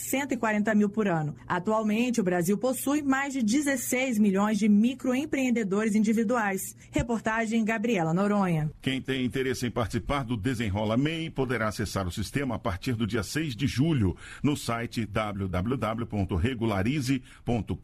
140 mil por ano. Atualmente, o Brasil possui mais de 16 milhões de microempreendedores individuais. Reportagem Gabriela Noronha. Quem tem interesse em participar do Desenrola MEI poderá acessar o sistema a partir do dia 6 de julho no site www.regularize.com.br